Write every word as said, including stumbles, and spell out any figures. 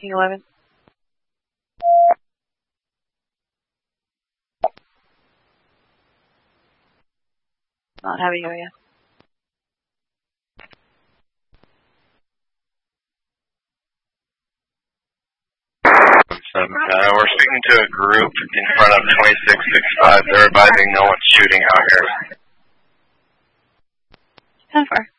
King eleven. Not having area. Seven, uh, we're speaking to a group in front of twenty-six sixty-five. They're advising no one's shooting out here. ten four.